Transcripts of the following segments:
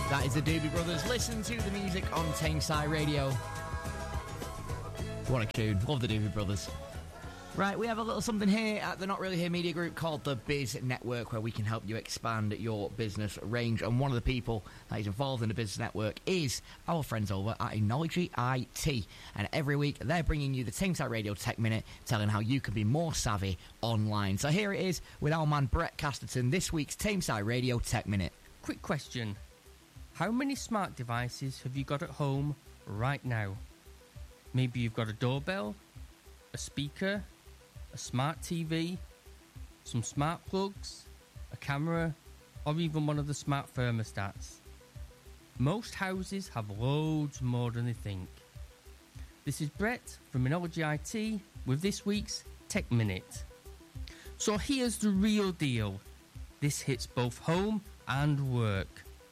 That is the Doobie Brothers. Listen to the music on Tameside Radio. What a tune. Love the Doobie Brothers. Right, we have a little something here at the Not Really Here Media Group called the Biz Network, where we can help you expand your business range. And one of the people that is involved in the Business Network is our friends over at Enology IT. And every week they're bringing you the Tameside Radio Tech Minute, telling how you can be more savvy online. So here it is with our man Brett Casterton, this week's Tameside Radio Tech Minute. Quick question. How many smart devices have you got at home right now? Maybe you've got a doorbell, a speaker, a smart TV, some smart plugs, a camera, or even one of the smart thermostats. Most houses have loads more than they think. This is Brett from Enology IT with this week's Tech Minute. So here's the real deal. This hits both home and work.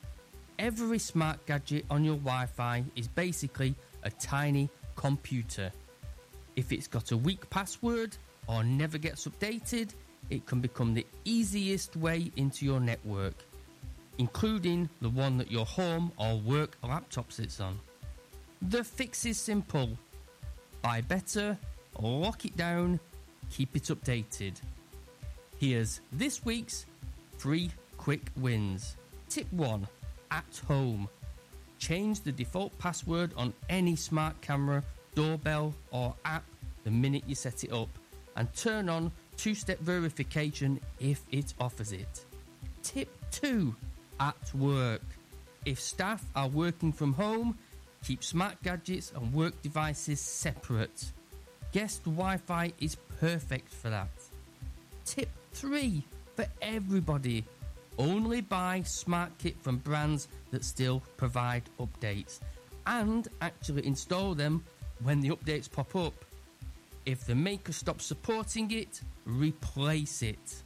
Every smart gadget on your Wi-Fi is basically a tiny computer. If it's got a weak password or never gets updated, it can become the easiest way into your network, including the one that your home or work laptop sits on. The fix is simple. Buy better, lock it down, keep it updated. Here's this week's 3 quick wins. Tip 1. At home. Change the default password on any smart camera, doorbell or app the minute you set it up, and turn on 2-step verification if it offers it. Tip 2. At work. If staff are working from home, keep smart gadgets and work devices separate. Guest Wi-Fi is perfect for that. Tip 3. For everybody. Only buy smart kit from brands that still provide updates, and actually install them when the updates pop up. If the maker stops supporting it, replace it.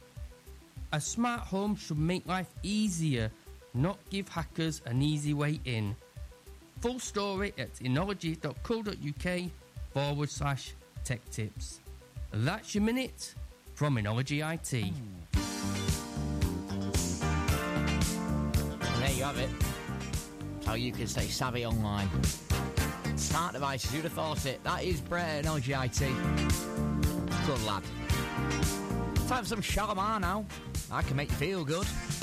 A smart home should make life easier, not give hackers an easy way in. Full story at enology.co.uk/tech tips. That's your minute from Enology IT. There you have it. How you can stay savvy online. Smart devices, who'd have thought it? That is Brett at Enology IT. Good lad. Time for some Shalimar now. I can make you feel good.